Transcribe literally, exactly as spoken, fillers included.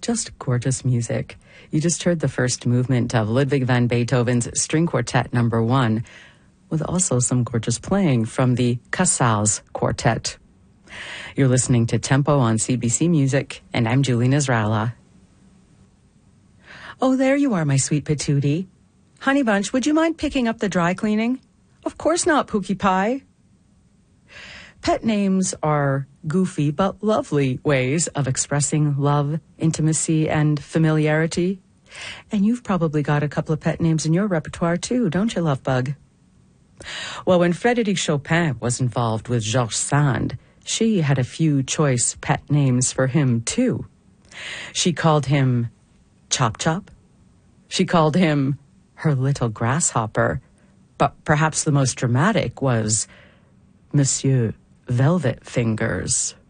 Just gorgeous music. You just heard the first movement of Ludwig van Beethoven's String Quartet Number One, with also some gorgeous playing from the Casals Quartet. You're listening to Tempo on C B C Music, and I'm Julie Nasrallah. Oh, there you are, my sweet patootie. Honey Bunch, would you mind picking up the dry cleaning? Of course not, Pookie Pie. Pet names are goofy but lovely ways of expressing love, intimacy, and familiarity. And you've probably got a couple of pet names in your repertoire too, don't you, Lovebug? Well, when Frédéric Chopin was involved with Georges Sand, she had a few choice pet names for him too. She called him Chop Chop. She called him her little grasshopper. But perhaps the most dramatic was Monsieur Velvet Fingers.